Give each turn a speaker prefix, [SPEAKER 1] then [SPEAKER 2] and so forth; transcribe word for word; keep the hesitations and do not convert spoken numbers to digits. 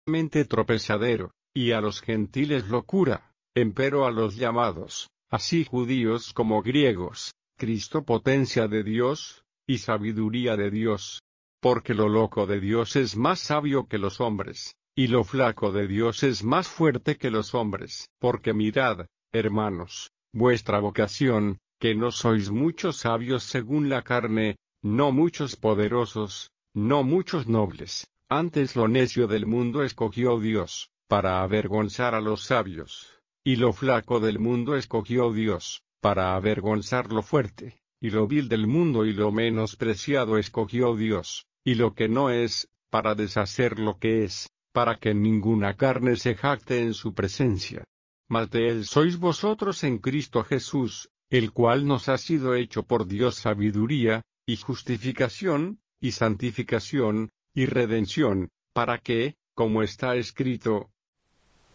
[SPEAKER 1] mente tropezadero, y a los gentiles locura, empero a los llamados, así judíos como griegos, Cristo potencia de Dios, y sabiduría de Dios. Porque lo loco de Dios es más sabio que los hombres, y lo flaco de Dios es más fuerte que los hombres. Porque mirad, hermanos, vuestra vocación, que no sois muchos sabios según la carne, no muchos poderosos, no muchos nobles, antes lo necio del mundo escogió Dios, para avergonzar a los sabios, y lo flaco del mundo escogió Dios, para avergonzar lo fuerte, y lo vil del mundo y lo menospreciado escogió Dios, y lo que no es, para deshacer lo que es, para que ninguna carne se jacte en su presencia. Mas de él sois vosotros en Cristo Jesús, el cual nos ha sido hecho por Dios sabiduría, y justificación, y santificación, y redención, para que, como está escrito,